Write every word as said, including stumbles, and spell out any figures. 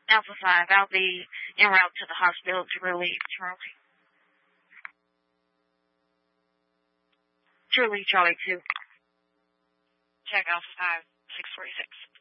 Alpha five, I'll be en route to the hospital to relieve Charlie. To relieve Charlie two. Check Alpha five, six forty-six.